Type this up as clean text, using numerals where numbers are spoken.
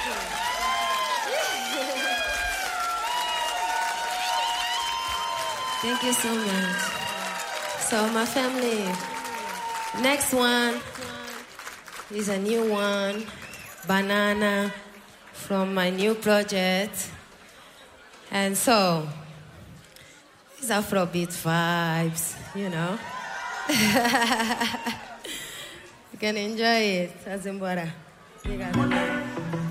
Thank you so much. So my family, next one is a new one, Banana, from my new project. And so, it's Afrobeat vibes, you know. You can enjoy it. Azimbora.